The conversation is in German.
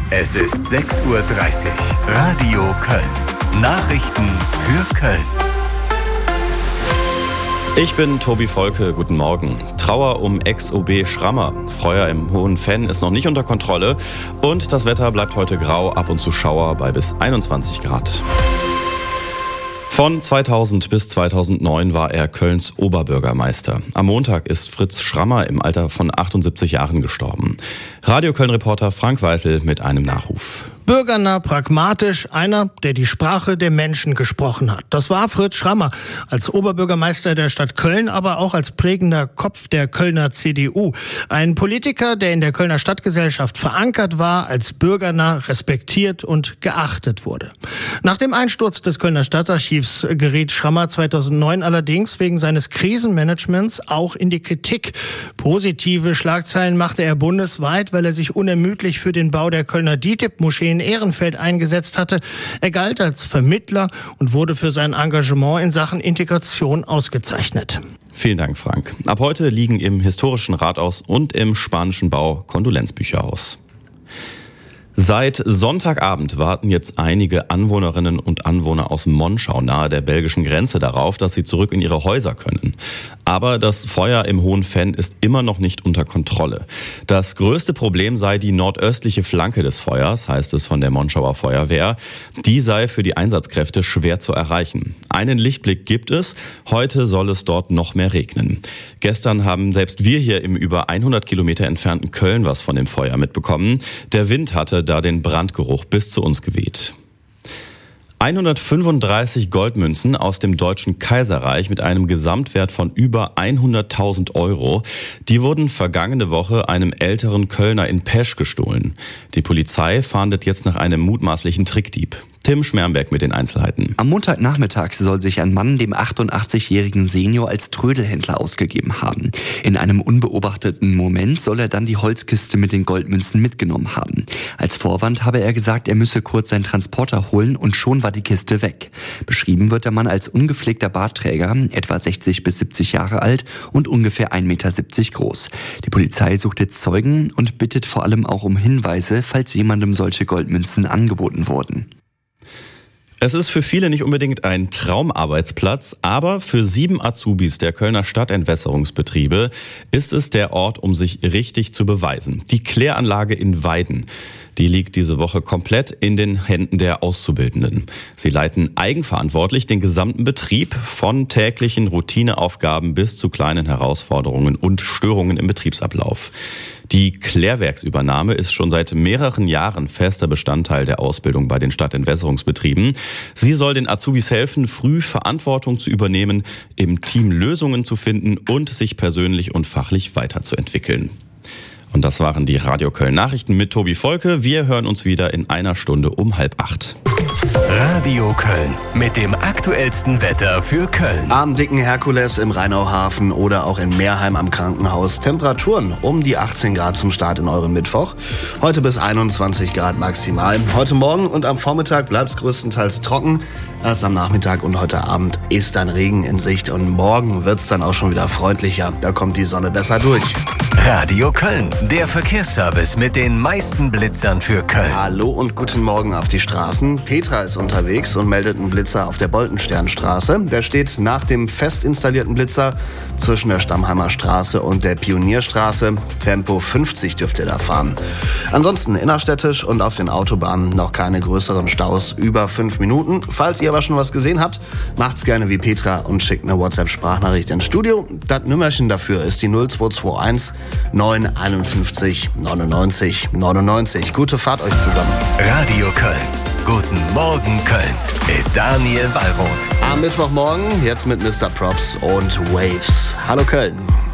Es ist 6:30 Uhr. Radio Köln. Nachrichten für Köln. Ich bin Tobi Volke, guten Morgen. Trauer um Ex-OB Schrammer. Feuer im Hohen Venn ist noch nicht unter Kontrolle und das Wetter bleibt heute grau, ab und zu Schauer bei bis 21 Grad. Von 2000 bis 2009 war er Kölns Oberbürgermeister. Am Montag ist Fritz Schrammer im Alter von 78 Jahren gestorben. Radio Köln-Reporter Frank Weitel mit einem Nachruf. Bürgernah, pragmatisch, einer, der die Sprache der Menschen gesprochen hat. Das war Fritz Schrammer, als Oberbürgermeister der Stadt Köln, aber auch als prägender Kopf der Kölner CDU. Ein Politiker, der in der Kölner Stadtgesellschaft verankert war, als bürgernah respektiert und geachtet wurde. Nach dem Einsturz des Kölner Stadtarchivs geriet Schrammer 2009 allerdings wegen seines Krisenmanagements auch in die Kritik. Positive Schlagzeilen machte er bundesweit, weil er sich unermüdlich für den Bau der Kölner DİTİB-Moschee in Ehrenfeld eingesetzt hatte. Er galt als Vermittler und wurde für sein Engagement in Sachen Integration ausgezeichnet. Vielen Dank, Frank. Ab heute liegen im historischen Rathaus und im spanischen Bau Kondolenzbücher aus. Seit Sonntagabend warten jetzt einige Anwohnerinnen und Anwohner aus Monschau nahe der belgischen Grenze darauf, dass sie zurück in ihre Häuser können. Aber das Feuer im Hohen Venn ist immer noch nicht unter Kontrolle. Das größte Problem sei die nordöstliche Flanke des Feuers, heißt es von der Monschauer Feuerwehr. Die sei für die Einsatzkräfte schwer zu erreichen. Einen Lichtblick gibt es. Heute soll es dort noch mehr regnen. Gestern haben selbst wir hier im über 100 Kilometer entfernten Köln was von dem Feuer mitbekommen. Der Wind hatte da den Brandgeruch bis zu uns geweht. 135 Goldmünzen aus dem Deutschen Kaiserreich mit einem Gesamtwert von über 100.000 Euro. Die wurden vergangene Woche einem älteren Kölner in Pesch gestohlen. Die Polizei fahndet jetzt nach einem mutmaßlichen Trickdieb. Tim Schmermberg mit den Einzelheiten. Am Montagnachmittag soll sich ein Mann dem 88-jährigen Senior als Trödelhändler ausgegeben haben. In einem unbeobachteten Moment soll er dann die Holzkiste mit den Goldmünzen mitgenommen haben. Als Vorwand habe er gesagt, er müsse kurz seinen Transporter holen und schon war die Kiste weg. Beschrieben wird der Mann als ungepflegter Bartträger, etwa 60 bis 70 Jahre alt und ungefähr 1,70 Meter groß. Die Polizei sucht jetzt Zeugen und bittet vor allem auch um Hinweise, falls jemandem solche Goldmünzen angeboten wurden. Es ist für viele nicht unbedingt ein Traumarbeitsplatz, aber für 7 Azubis der Kölner Stadtentwässerungsbetriebe ist es der Ort, um sich richtig zu beweisen. Die Kläranlage in Weiden. Die liegt diese Woche komplett in den Händen der Auszubildenden. Sie leiten eigenverantwortlich den gesamten Betrieb, von täglichen Routineaufgaben bis zu kleinen Herausforderungen und Störungen im Betriebsablauf. Die Klärwerksübernahme ist schon seit mehreren Jahren fester Bestandteil der Ausbildung bei den Stadtentwässerungsbetrieben. Sie soll den Azubis helfen, früh Verantwortung zu übernehmen, im Team Lösungen zu finden und sich persönlich und fachlich weiterzuentwickeln. Und das waren die Radio Köln Nachrichten mit Tobi Volke. Wir hören uns wieder in einer Stunde um 7:30. Radio Köln mit dem aktuellsten Wetter für Köln. Am dicken Herkules im Rheinauhafen oder auch in Meerheim am Krankenhaus. Temperaturen um die 18 Grad zum Start in euren Mittwoch. Heute bis 21 Grad maximal. Heute Morgen und am Vormittag bleibt es größtenteils trocken. Erst am Nachmittag und heute Abend ist dann Regen in Sicht und morgen wird es dann auch schon wieder freundlicher. Da kommt die Sonne besser durch. Radio Köln, der Verkehrsservice mit den meisten Blitzern für Köln. Hallo und guten Morgen auf die Straßen. Petra ist unterwegs und meldet einen Blitzer auf der Boltensternstraße. Der steht nach dem fest installierten Blitzer zwischen der Stammheimer Straße und der Pionierstraße. Tempo 50 dürft ihr da fahren. Ansonsten innerstädtisch und auf den Autobahnen noch keine größeren Staus über 5 Minuten. Falls ihr aber schon was gesehen habt, macht's gerne wie Petra und schickt eine WhatsApp-Sprachnachricht ins Studio. Das Nummerchen dafür ist die 0221 951 99 99. Gute Fahrt euch zusammen. Radio Köln. Guten Morgen Köln mit Daniel Wallroth. Am Mittwochmorgen jetzt mit Mr. Props und Waves. Hallo Köln.